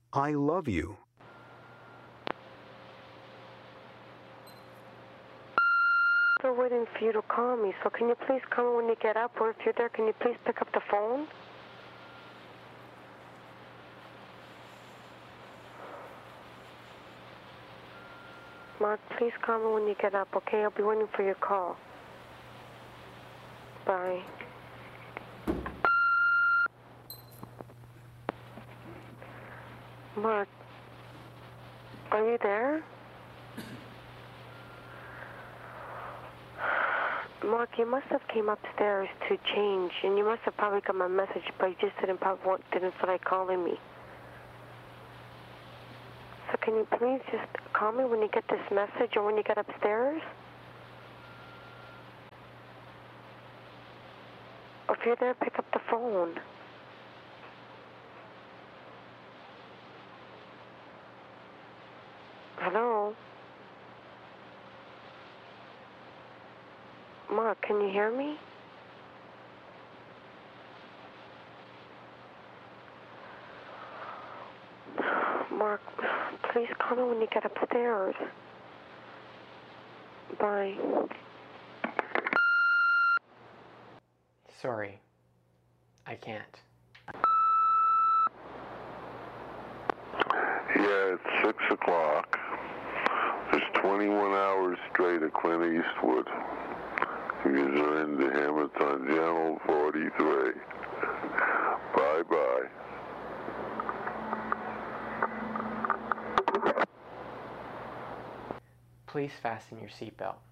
I love you. They're waiting for you to call me, so can you please call me when you get up, or if you're there, can you please pick up the phone? Mark, please call me when you get up, okay? I'll be waiting for your call. Bye. Mark, are you there? Mark, you must have came upstairs to change, and you must have probably got my message, but you just didn't feel like calling me. So can you please just call me when you get this message or when you get upstairs? Or if you're there, pick up the phone. Hello? Mark, can you hear me? Mark, please call me when you get upstairs. Bye. Sorry. I can't. Yeah, it's 6 o'clock. There's 21 hours straight of Clint Eastwood. You're into him. It's on Channel 43. Bye-bye. Please fasten your seatbelt.